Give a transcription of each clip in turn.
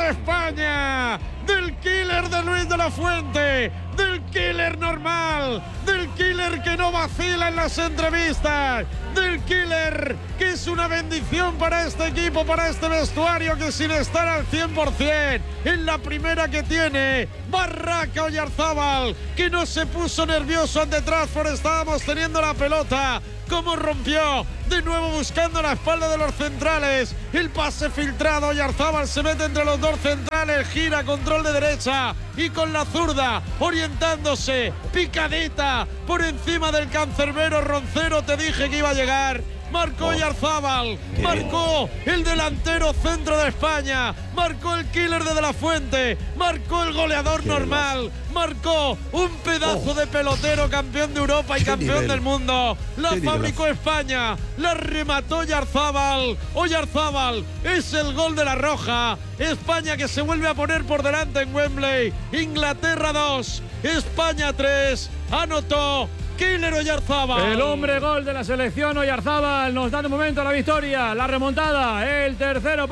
de España, del killer de Luis de la Fuente, del killer normal, del killer que no vacila en las entrevistas, del killer que es una bendición para este equipo, para este vestuario, que sin estar al 100%, en la primera que tiene, Barraca Oyarzábal, que no se puso nervioso ante Trafford, estábamos teniendo la pelota, cómo rompió, de nuevo buscando la espalda de los centrales, el pase filtrado, Oyarzábal se mete entre los dos centrales, gira, control de derecha y con la zurda, orientándose, picadita, por encima del cancerbero Roncero, te dije que iba a llegar. Marcó Oyarzábal, marcó el delantero centro de España, marcó el killer de la Fuente, marcó el goleador normal, marcó un pedazo de pelotero, campeón de Europa y campeón del mundo. La fabricó España, la remató Oyarzábal. Oyarzábal es el gol de la Roja. España que se vuelve a poner por delante en Wembley. Inglaterra 2, España 3. Anotó Killer Oyarzábal. El hombre gol de la selección Oyarzábal nos da de momento la victoria, la remontada, el tercero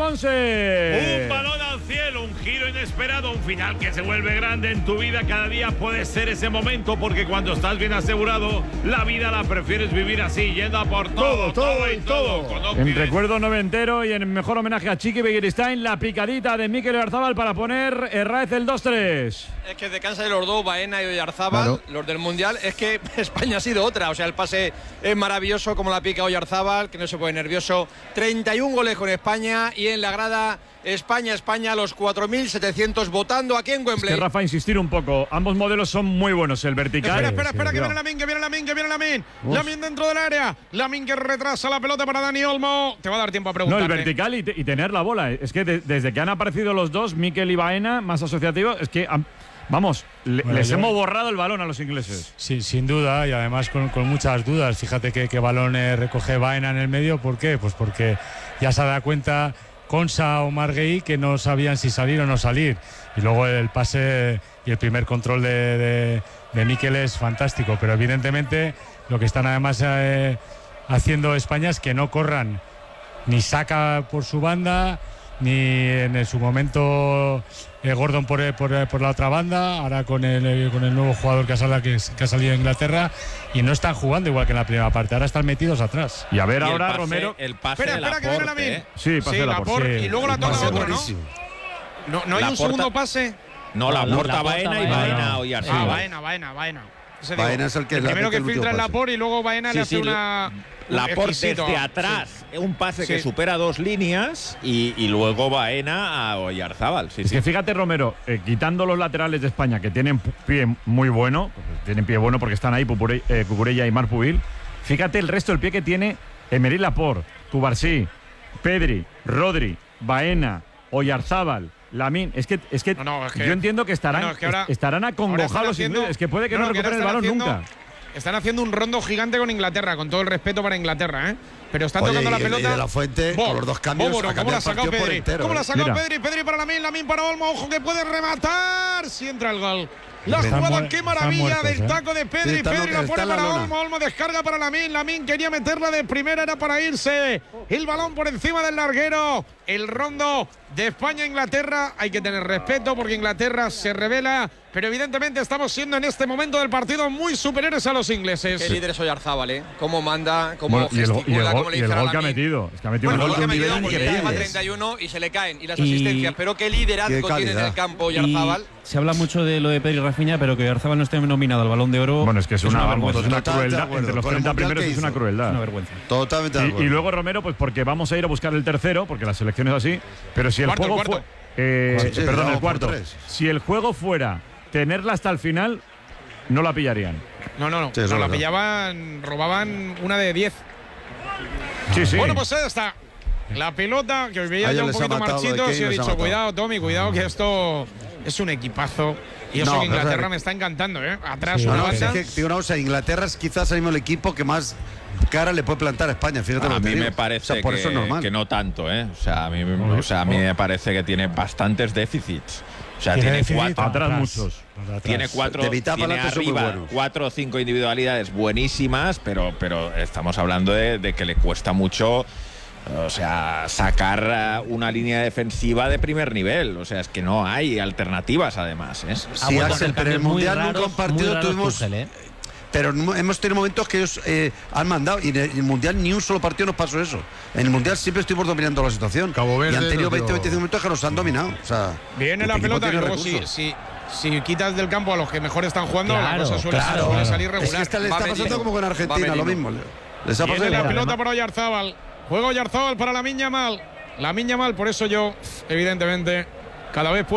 Ponce. Un balón al cielo, un giro inesperado, un final que se vuelve grande en tu vida. Cada día puede ser ese momento, porque cuando estás bien asegurado, la vida la prefieres vivir así, yendo a por todo. En recuerdo noventero y en mejor homenaje a Chiqui Begiristain, la picadita de Mikel Oyarzábal para poner Herráez el 2-3. Es que descansa de los dos, Baena y Oyarzábal, los del Mundial. Es que España ha sido otra, o sea, el pase es maravilloso, como la pica Oyarzábal, que no se pone nervioso. 31 goles con España y en la grada España, los 4.700 votando aquí en Wembley. Es que, Rafa, insistir un poco, ambos modelos son muy buenos, el vertical. Espera, que viene Lamin. Lamin dentro del área. Lamin que retrasa la pelota para Dani Olmo. Te va a dar tiempo a preguntar. No, el vertical y tener la bola. Es que desde que han aparecido los dos, Mikel y Baena, más asociativos, es que vamos, les hemos borrado el balón a los ingleses. Sí, sin duda, y además con muchas dudas. Fíjate qué balón recoge Baena en el medio. ¿Por qué? Pues porque ya se da cuenta Konsa o Marguerite que no sabían si salir o no salir. Y luego el pase y el primer control de Mikel es fantástico. Pero evidentemente lo que están además haciendo España es que no corran ni Saka por su banda, ni en su momento Gordon por la otra banda, ahora con el nuevo jugador que ha salido de Inglaterra, y no están jugando igual que en la primera parte, ahora están metidos atrás. Y a ver ahora pase, Romero. El pase espera que viene Lamin. Sí, pase de Laporte. Y luego la toca otro, ¿no? No hay un segundo pase. No, Laporte a Baena y Baena a Oyarzábal. Baena. Baena es el primero que filtra el Laporte y luego Baena le hace una… Laporte desde atrás, un pase que supera 2 líneas y luego Baena a Oyarzábal. Es que fíjate, Romero, quitando los laterales de España, que tienen pie muy bueno, tienen pie bueno porque están ahí Cucurella y Marc Pubil, fíjate el resto del pie que tiene Aymeric Laporte, Cubarsí, Pedri, Rodri, Baena, Oyarzábal, Lamin. Es que yo entiendo que estarán acongojados, es que puede que no recuperen el balón nunca. Están haciendo un rondo gigante con Inglaterra, con todo el respeto para Inglaterra, ¿eh? Pero están tocando la pelota. Y de la Fuente, con los dos cambios, ¿cómo la ha sacado Pedri? ¿Cómo la ha sacado Pedri? Pedri para Lamin para Olmo. Ojo que puede rematar. Si entra el gol. La jugada, qué maravilla del taco de Pedri. Pedri la pone para Olmo. Olmo descarga para Lamin. Lamin quería meterla de primera, era para irse. El balón por encima del larguero. El rondo de España-Inglaterra. Hay que tener respeto porque Inglaterra se revela, pero evidentemente estamos siendo en este momento del partido muy superiores a los ingleses. Qué líder es Oyarzábal, ¿eh? Cómo manda, cómo gesticula, cómo le dice a el gol Lamin. que ha metido. Es que ha metido un gol de un nivel increíble. Lleva 31 y se le caen. Y las asistencias. Pero qué liderazgo tiene en el campo Oyarzábal. Se habla mucho de lo de Pedri y Rafinha, pero que Oyarzábal no esté nominado al Balón de Oro. Bueno, es que es una vergüenza. Crueldad. Entre los 30 primeros es una crueldad. Es una vergüenza. Totalmente de acuerdo. Y luego, Romero, pues porque vamos a ir a buscar el tercero, porque la selección es así. Pero si el juego fue… el cuarto. Si el juego fuera tenerla hasta el final, no la pillarían. No, la pillaban, robaban una de 10. Sí. Bueno, pues ahí está. La pelota, que os veía ya un poquito marchitos, y he dicho, cuidado, Tommy, cuidado, que esto es un equipazo. Y eso que Inglaterra me está encantando, ¿eh? Atrás una banda. Inglaterra es quizás ahora mismo el equipo que más cara le puede plantar a España. Fíjate a mí me parece por eso es normal. que no tanto, ¿eh? A mí me parece que tiene bastantes déficits. O sea, tiene 4 atrás muchos. Tiene 4, tiene arriba 4 o 5 individualidades buenísimas, pero estamos hablando de que le cuesta mucho O sea, sacar una línea defensiva de primer nivel. O sea, es que no hay alternativas, además. Sí, Axel, pero en el Mundial nunca un partido tuvimos... Pero hemos tenido momentos que ellos han mandado, y en el Mundial ni un solo partido nos pasó eso. En el Mundial siempre estuvimos dominando la situación. Cabo Verde, y han tenido 20-25 minutos que nos han dominado. O sea, viene la pelota y luego si quitas del campo a los que mejor están jugando, la cosa suele salir regular. Es que le está pasando como con Argentina, lo mismo. Les ha pasado la pelota para Oyarzábal. Juega Oyarzábal para Lamine Yamal. Lamine Yamal, por eso yo, evidentemente, cada vez